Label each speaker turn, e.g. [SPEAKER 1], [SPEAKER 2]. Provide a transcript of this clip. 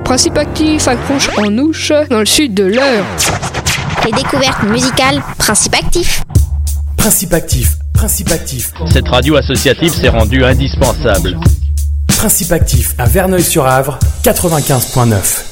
[SPEAKER 1] Principe Actif à Cronche-en-Ouche, dans le sud de l'Eure.
[SPEAKER 2] Les découvertes musicales Principe Actif.
[SPEAKER 3] Principe Actif, Principe Actif.
[SPEAKER 4] Cette radio associative s'est rendue indispensable.
[SPEAKER 3] Principe Actif à Verneuil-sur-Avre, 95.9.